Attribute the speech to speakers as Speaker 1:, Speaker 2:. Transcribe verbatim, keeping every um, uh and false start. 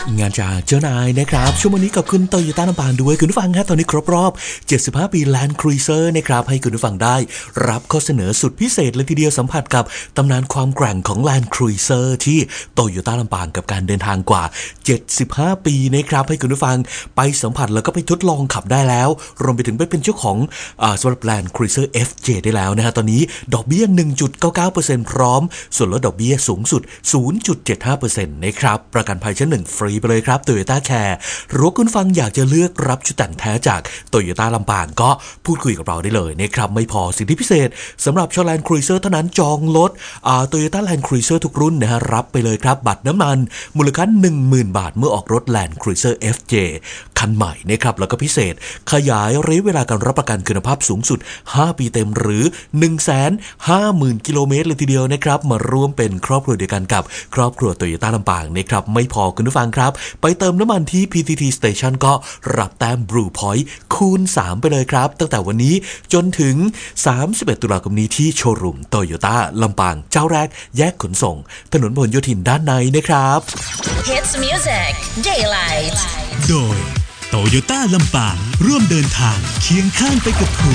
Speaker 1: งานจากเจ้านายนะครับช่วงวันนี้กับคุณโตโยต้าลำปางด้วยคุณผู้ฟังครับตอนนี้ครบรอบเจ็ดสิบห้าปี Land Cruiser นะครับให้คุณผู้ฟังได้รับข้อเสนอสุดพิเศษเลยทีเดียวสัมผัสกับตำนานความแกร่งของ Land Cruiser ที่โตโยต้าลำปางกับการเดินทางกว่าเจ็ดสิบห้าปีนะครับให้คุณผู้ฟังไปสัมผัสแล้วก็ไปทดลองขับได้แล้วรวมไปถึงไปเป็นเจ้าของอ่าสำหรับ Land Cruiser เอฟ เจ ได้แล้วนะฮะตอนนี้ดอกเบี้ย หนึ่งจุดเก้าเก้าเปอร์เซ็นต์ พร้อมส่วนลดดอกเบี้ยสูงสุด ศูนย์จุดเจ็ดห้าเปอร์เซ็นต์ นะครับประกันภัยชั้นหนึ่งฟรีไปเลยครับ Toyota Care หรือคุณฟังอยากจะเลือกรับชุดแต่งแท้จาก Toyota ลำปางก็พูดคุยกับเราได้เลยนะครับไม่พอสิทธิพิเศษสำหรับชาว Land Cruiser เท่านั้นจองรถอ่า Toyota Land Cruiser ทุกรุ่นนะฮะรับไปเลยครับบัตรน้ำมันมูลค่า หนึ่งหมื่น บาทเมื่อออกรถ Land Cruiser เอฟ เจ คันใหม่นะครับแล้วก็พิเศษขยายระยะเวลาการรับประกันคุณภาพสูงสุดห้าปีเต็มหรือ หนึ่งแสนห้าหมื่น กิโลเมตรเลยทีเดียวนะครับมาร่วมเป็นครอบครัวเดียวกันกับครอบครัว Toyota ลำปางนะครับไม่พอคุณผู้ฟังครับไปเติมน้ำมันที่ พี ที ที Station ก็รับแต้ม Blue Point คูณสามไปเลยครับตั้งแต่วันนี้จนถึงสามสิบเอ็ดตุลาคมนี้ที่โชว์รูม Toyota ลำปางเจ้าแรกแยกขนส่งถนนพหลโยธินด้านในนะครับ
Speaker 2: Hits Music Daylight
Speaker 3: โดยโตโยต้าลำปางร่วมเดินทางเคียงข้างไปกับคุณ